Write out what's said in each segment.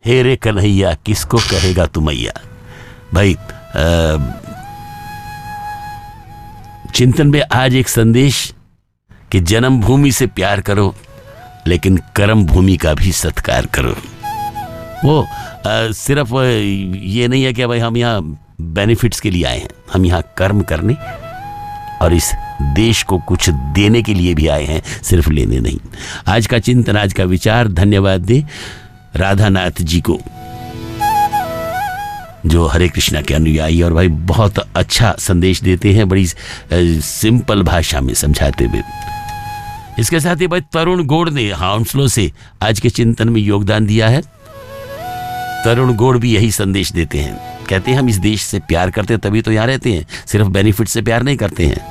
हे रे कन्हैया किसको कहेगा तुमैया। भाई चिंतन में आज एक संदेश कि जन्मभूमि से प्यार करो लेकिन कर्म भूमि का भी सत्कार करो। वो सिर्फ ये नहीं है कि भाई हम यहाँ बेनिफिट्स के लिए आए हैं, हम यहाँ कर्म करने और इस देश को कुछ देने के लिए भी आए हैं, सिर्फ लेने नहीं। आज का चिंतन, आज का विचार धन्यवाद दे राधानाथ जी को जो हरे कृष्णा के अनुयायी और भाई बहुत अच्छा संदेश देते हैं, बड़ी सिंपल भाषा में समझाते हुए। इसके साथ ही भाई तरुण गोड़ ने हाउंसलो से आज के चिंतन में योगदान दिया है। तरुण गोड़ भी यही संदेश देते हैं, कहते हैं हम इस देश से प्यार करते हैं तभी तो यहाँ रहते हैं, सिर्फ बेनिफिट से प्यार नहीं करते हैं।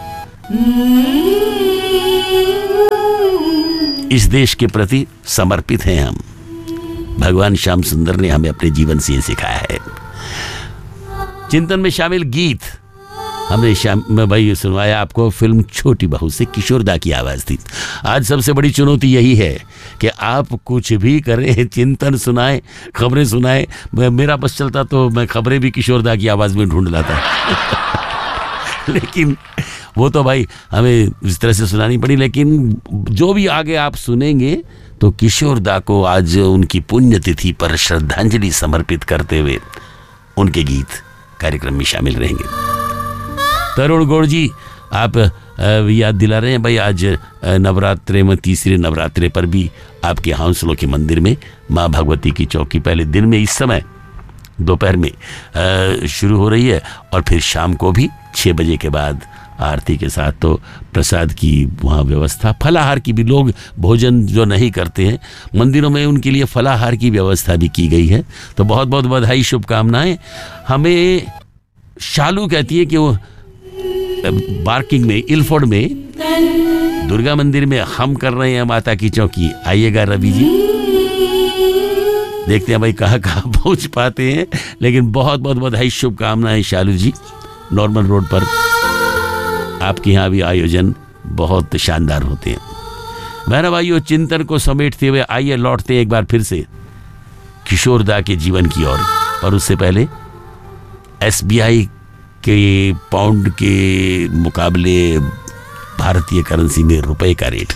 इस देश के प्रति समर्पित हैं हम। भगवान श्याम सुंदर ने हमें अपने जीवन से ये सिखाया है। चिंतन में शामिल गीत हमने श्याम भाई सुनवाया आपको फिल्म छोटी बहू से, किशोर दा की आवाज थी। आज सबसे बड़ी चुनौती यही है कि आप कुछ भी करें, चिंतन सुनाएं, खबरें सुनाएं। मेरा बस चलता तो मैं खबरें भी किशोर दा की आवाज में ढूंढ लाता लेकिन वो तो भाई हमें इस तरह से सुनानी पड़ी। लेकिन जो भी आगे आप सुनेंगे तो किशोर दा को आज उनकी पुण्यतिथि पर श्रद्धांजलि समर्पित करते हुए उनके गीत कार्यक्रम में शामिल रहेंगे। तरुण गौड़ जी आप याद दिला रहे हैं भाई, आज नवरात्रे में तीसरे नवरात्रे पर भी आपके हाउंसलो के मंदिर में माँ भगवती की चौकी पहले दिन में इस समय दोपहर में शुरू हो रही है और फिर शाम को भी 6 बजे के बाद आरती के साथ तो प्रसाद की वहाँ व्यवस्था, फलाहार की भी, लोग भोजन जो नहीं करते हैं मंदिरों में उनके लिए फलाहार की व्यवस्था भी की गई है। तो बहुत बहुत बधाई, शुभकामनाएं। हमें शालू कहती है कि वो बार्किंग में, इलफोर्ड में दुर्गा मंदिर में हम कर रहे हैं माता की चौकी, आइएगा रवि जी। देखते हैं भाई कहाँ पहुंच पाते हैं, लेकिन बहुत बहुत बधाई, शुभकामनाएं शालू जी। नॉर्मल रोड पर आपके यहाँ भी आयोजन बहुत शानदार होते हैं। मेरा भाइयों, चिंतन को समेटते हुए आइए लौटते हैं एक बार फिर से किशोर दा के जीवन की ओर। पर उससे पहले SBI के पाउंड के मुकाबले भारतीय करेंसी में रुपए का रेट।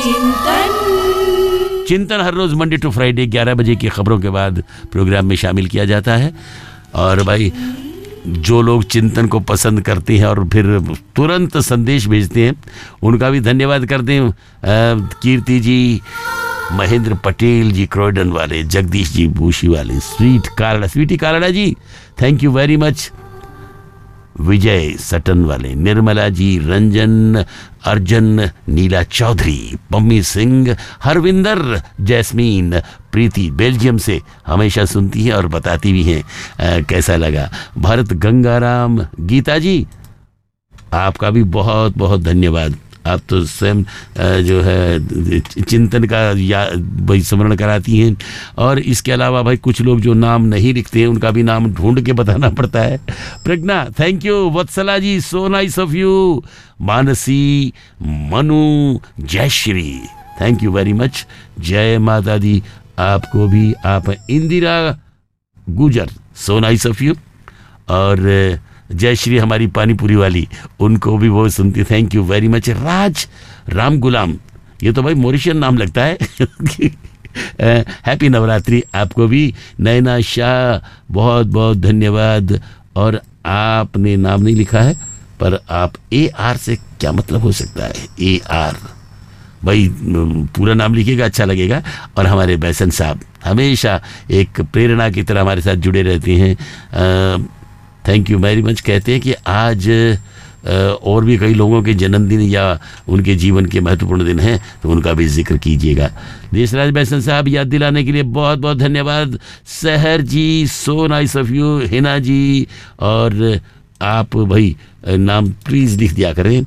चिंतन हर रोज मंडे टू फ्राइडे 11 बजे की खबरों के बाद प्रोग्राम में शामिल किया जाता है। और भाई जो लोग चिंतन को पसंद करते हैं और फिर तुरंत संदेश भेजते हैं, उनका भी धन्यवाद करते हैं। कीर्ति जी, महेंद्र पटेल जी क्रोयडन वाले, जगदीश जी बूशी वाले, स्वीटी कालड़ा जी thank you very much, Vijay Sutton वाले, निर्मला जी, रंजन, अर्जन, नीला चौधरी, पम्मी सिंह, हरविंदर, जैस्मीन, प्रीति बेल्जियम से हमेशा सुनती है और बताती भी हैं कैसा लगा। भरत गंगाराम, गीता जी आपका भी बहुत बहुत धन्यवाद। आप तो स्वयं जो है चिंतन का भाई स्मरण कराती हैं। और इसके अलावा भाई कुछ लोग जो नाम नहीं लिखते हैं उनका भी नाम ढूंढ के बताना पड़ता है। प्रज्ञा thank you, Vatsala ji so nice of you, Mansi, Manu, Jayashree thank you very much, जय माता दी आपको भी। आप इंदिरा गुजर सो नाइस ऑफ यू, और जयश्री हमारी पानीपुरी वाली, उनको भी वो सुनती, थैंक यू वेरी मच। राज राम गुलाम, ये तो भाई मॉरिशियन नाम लगता है हैप्पी नवरात्रि आपको भी। नैना शाह बहुत बहुत धन्यवाद। और आपने नाम नहीं लिखा है पर आप AR से क्या मतलब हो सकता है? AR भाई पूरा नाम लिखिएगा, अच्छा लगेगा। और हमारे बैसन साहब हमेशा एक प्रेरणा की तरह हमारे साथ जुड़े रहते हैं, थैंक यू वेरी मच। कहते हैं कि आज और भी कई लोगों के जन्मदिन या उनके जीवन के महत्वपूर्ण दिन हैं, तो उनका भी जिक्र कीजिएगा। देशराज बैसन साहब याद दिलाने के लिए बहुत बहुत धन्यवाद। सहर जी so nice of you, Hina जी, और आप भाई नाम प्लीज़ लिख दिया करें।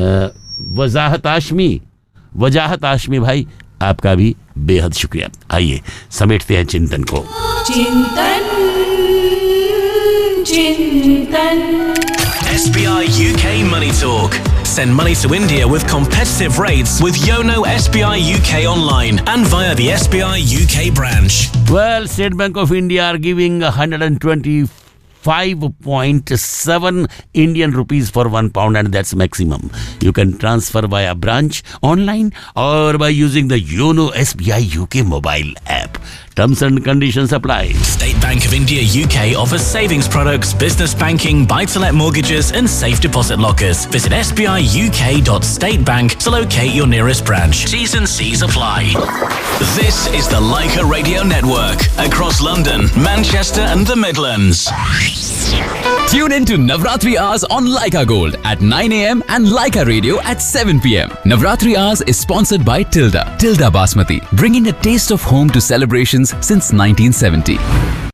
वजाहत आशमी भाई आपका भी बेहद शुक्रिया। आइए समेटते हैं चिंतन को। चिंतन SBI UK Money Talk. Send money to India with competitive rates with Yono SBI UK online and via the SBI UK branch. Well, State Bank of India are giving 125.7 Indian rupees for £1, and that's maximum. You can transfer via branch, online, or by using the Yono SBI UK mobile app. Terms and conditions apply. State Bank of India UK offers savings products, business banking, buy-to-let mortgages and safe deposit lockers. Visit sbiuk.statebank to locate your nearest branch. T's and C's apply. This is the Leica Radio Network across London, Manchester and the Midlands. Tune in to Navratri Hours on Leica Gold at 9 a.m. and Leica Radio at 7 p.m. Navratri Hours is sponsored by Tilda Basmati, bringing a taste of home to celebrations since 1970.